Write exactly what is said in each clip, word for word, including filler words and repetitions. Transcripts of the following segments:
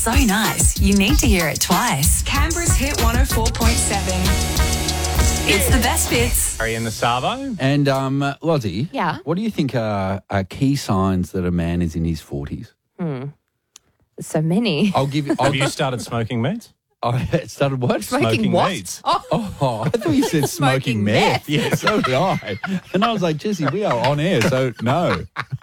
so nice, you need to hear it twice. Canberra's Hit one oh four point seven. It's the best bits. Harry and the Savo. And, um, Lozzie, Yeah? what do you think are, are key signs that a man is in his forties? So many. I'll give you... I'll, Have you started smoking meat? I started what? Smoking, smoking what? meat. Oh, Oh, I thought you said smoking, Smoking meth. meth. Yeah, so did I. And I was like, Jesse, we are on air, so no.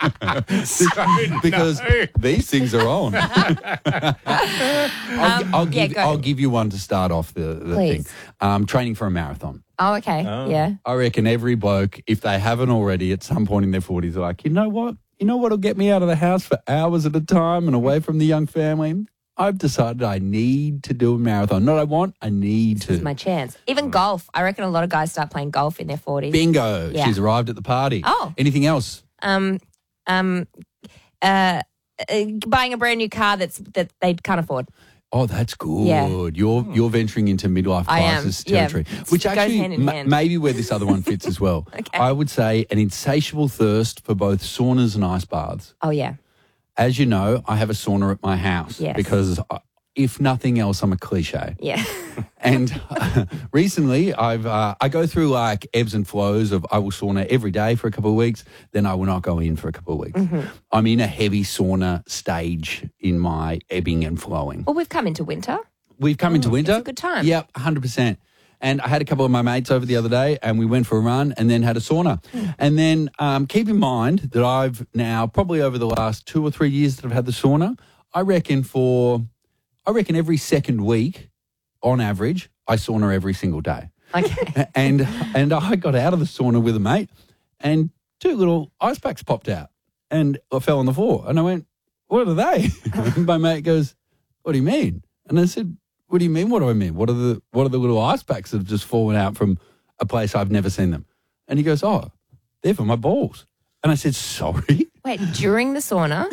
because no. these things are on. I'll, Um, I'll yeah, give, go. I'll give you one to start off the, the Please. thing. Um, training for a marathon. oh okay. Oh. Yeah. I reckon every bloke, if they haven't already at some point in their forties, are like, you know what? You know what'll get me out of the house for hours at a time and away from the young family? I've decided I need to do a marathon. Not I want, I need to. It's my chance. Even golf. I reckon a lot of guys start playing golf in their forties. Bingo. Yeah. She's arrived at the party. Oh. Anything else? Um, um, uh, uh, buying a brand new car that's that they can't afford. Oh, that's good. Yeah. You're you're venturing into midlife I am, crisis yeah. territory, It which goes actually hand in ma- hand. maybe where this other one fits as well. Okay. I would say an insatiable thirst for both saunas and ice baths. Oh yeah. As you know, I have a sauna at my house Yes. because, I, if nothing else, I'm a cliche. Yeah. And recently, I've uh, I go through like ebbs and flows of I will sauna every day for a couple of weeks, then I will not go in for a couple of weeks. Mm-hmm. I'm in a heavy sauna stage in my ebbing and flowing. Well, we've come into winter. We've come into winter. it's a good time. Yep, one hundred percent. And I had a couple of my mates over the other day and we went for a run and then had a sauna. Mm. And then um, keep in mind that I've now, probably over the last two or three years that I've had the sauna, I reckon for, I reckon every second week, on average, I sauna every single day. Okay. And and I got out of the sauna with a mate and two little ice packs popped out and I fell on the floor. And I went, what are they? And my mate goes, what do you mean? And I said, what do you mean? What do I mean? What are the what are the little ice packs that have just fallen out from a place I've never seen them? And he goes, oh, they're for my balls. And I said, sorry? Wait, during the sauna?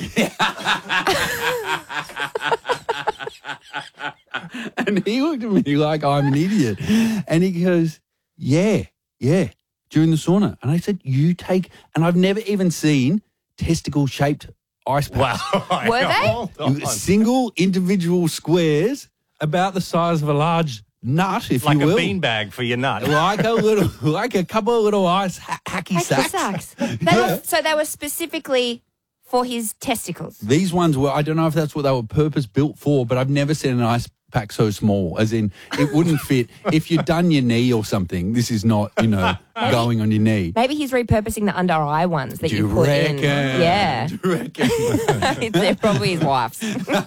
And he looked at me like I'm an idiot. And he goes, yeah, yeah, during the sauna. And I said, you take, and I've never even seen testicle-shaped ice packs. Wow. Were they? Hold on. Single individual squares about the size of a large nut, if Like you a will. beanbag for your nut. Like a little, like a couple of little ice ha- hacky, Hacky sacks. sacks. They were, so they were specifically for his testicles. These ones were, I don't know if that's what they were purpose built for, but I've never seen an ice pack so small, as in it wouldn't fit. If you'd done your knee or something, this is not, you know, going on your knee. Maybe he's repurposing the under eye ones that Do you you put reckon? in. Yeah. Do you reckon? They're probably his wife's.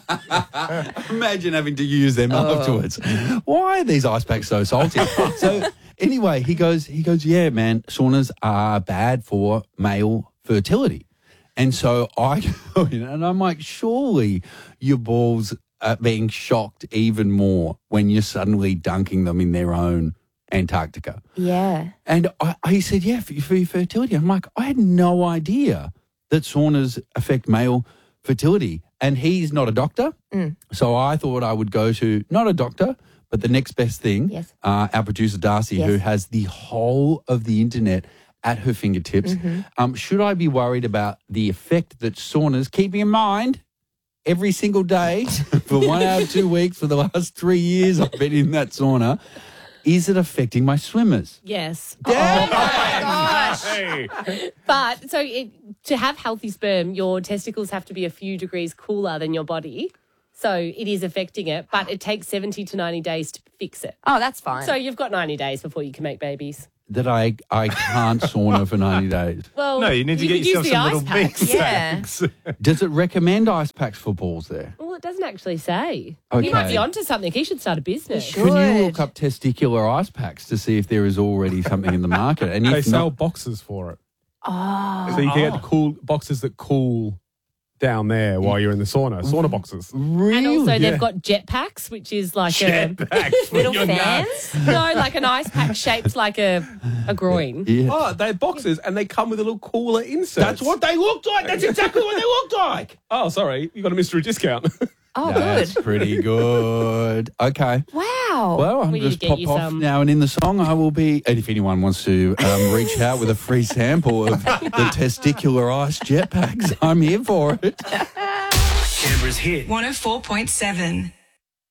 Imagine having to use them afterwards. Why are these ice packs so salty? So anyway, he goes, he goes, yeah, man, saunas are bad for male fertility. And so I go in and I'm like, surely your balls are being shocked even more when you're suddenly dunking them in their own Antarctica. Yeah. And I, he said, yeah, for, for your fertility. I'm like, I had no idea that saunas affect male fertility. And he's not a doctor. Mm. So I thought I would go to not a doctor, but the next best thing, Yes. uh, our producer Darcy, Yes. who has the whole of the internet at her fingertips. Mm-hmm. Um, should I be worried about the effect that saunas, keeping in mind, every single day for one hour, two weeks for the last three years I've been in that sauna, is it affecting my swimmers? Yes. Oh, my gosh. Hey. But so it, to have healthy sperm, your testicles have to be a few degrees cooler than your body. So it is affecting it, but it takes seventy to ninety days to fix it. Oh, that's fine. So you've got ninety days before you can make babies. That I, I can't sauna for ninety days. Well, No, you need to you get could yourself use the some ice little packs. bean Yeah. sacks. Does it recommend ice packs for balls there? Well, it doesn't actually say. Okay. He might be onto something. He should start a business. should. Can you look up testicular ice packs to see if there is already something in the market? And They if sell not, boxes for it. oh. So you can get cool boxes that cool down there while you're in the sauna. Sauna boxes. really? And also, Yeah. they've got jet packs, which is like Jetpacks for Little your fans? nuts. a no, like an ice pack shaped like a a groin. Yeah. Oh, they're boxes and they come with a little cooler insert. That's what they looked like. That's exactly what they looked like. Oh, sorry. You got a mystery discount. Oh, That's good. pretty good. Okay. Wow. Well, I'm We need just to get pop you off some. now, and in the song I will be. And if anyone wants to um, reach out with a free sample of the testicular ice jetpacks, I'm here for it. Canberra's hit one oh four point seven.